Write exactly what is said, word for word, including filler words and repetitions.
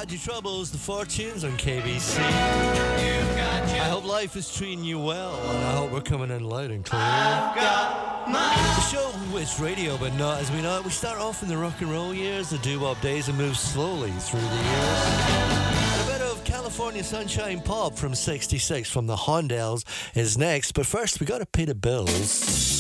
Had Your Troubles, The Fortunes on K B C. I hope life is treating you well, and I hope we're coming in loud and clear. The show is radio, but not as we know it. We start off in the rock and roll years, the doo-wop days, and move slowly through the years. And a bit of California Sunshine Pop from sixty-six from the Hondells is next, but first we gotta pay the bills.